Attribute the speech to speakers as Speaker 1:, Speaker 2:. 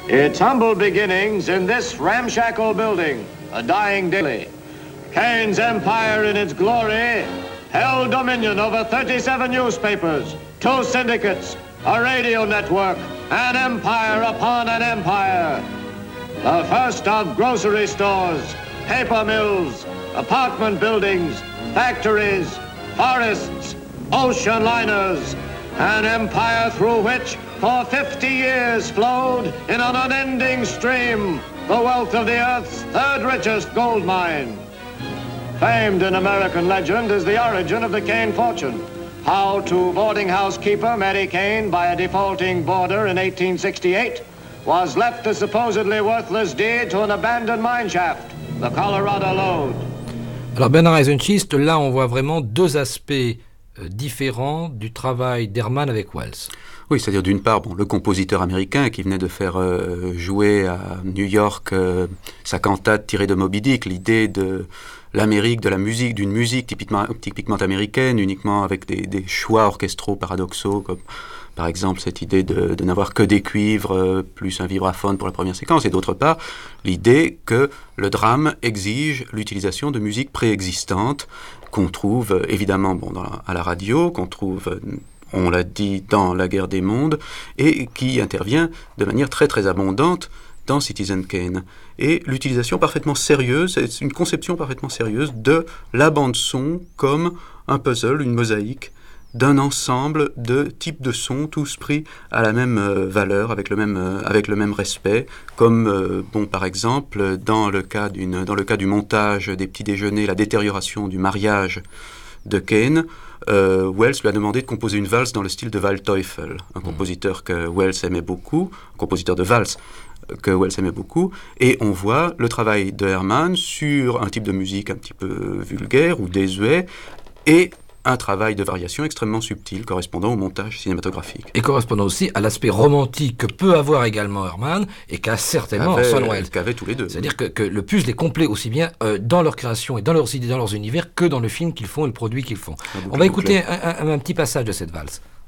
Speaker 1: Its humble beginnings in this ramshackle building, a dying daily. Kane's empire in its glory held dominion over 37 newspapers, 2 syndicates, a radio network, an empire upon an empire. The first of grocery stores, paper mills, apartment buildings, factories, forests, ocean liners, an empire through which for 50 years flowed in an unending stream the wealth of the earth's third richest gold mine. Famed in American legend is the origin of the Kane fortune. How to boarding house keeper Mary Kane by a defaulting boarder in 1868 was left a supposedly worthless deed to an abandoned mine shaft, the Colorado Lode.
Speaker 2: Alors Bernard Eisenschist, là on voit vraiment 2 aspects différents du travail d'Herrmann avec Wells.
Speaker 3: Oui, c'est-à-dire d'une part, le compositeur américain qui venait de faire jouer à New York sa cantate tirée de Moby Dick, l'idée de l'Amérique, de la musique, d'une musique typiquement américaine, uniquement avec des choix orchestraux paradoxaux, comme par exemple cette idée de n'avoir que des cuivres plus un vibraphone pour la première séquence, et d'autre part, l'idée que le drame exige l'utilisation de musique préexistante qu'on trouve évidemment à la radio, qu'on trouve, on l'a dit, dans La Guerre des Mondes, et qui intervient de manière très très abondante dans Citizen Kane. Et l'utilisation parfaitement sérieuse, c'est une conception parfaitement sérieuse de la bande-son comme un puzzle, une mosaïque, d'un ensemble de types de sons, tous pris à la même valeur, avec le même respect, comme par exemple dans le cas du montage des petits déjeuners, la détérioration du mariage de Kane, Wells lui a demandé de composer une valse dans le style de Waldteufel, un compositeur que Wells aimait beaucoup, un compositeur de valse que Wells aimait beaucoup, et on voit le travail de Herrmann sur un type de musique un petit peu vulgaire ou désuet, et un travail de variation extrêmement subtil correspondant au montage cinématographique.
Speaker 2: Et correspondant aussi à l'aspect romantique que peut avoir également Herrmann et qu'a certainement Orson Welles.
Speaker 3: Qu'avaient tous les deux.
Speaker 2: C'est-à-dire que le puzzle est complet aussi bien dans leur création et dans leurs idées, dans leurs univers, que dans le film qu'ils font et le produit qu'ils font. On va écouter un petit passage de cette valse.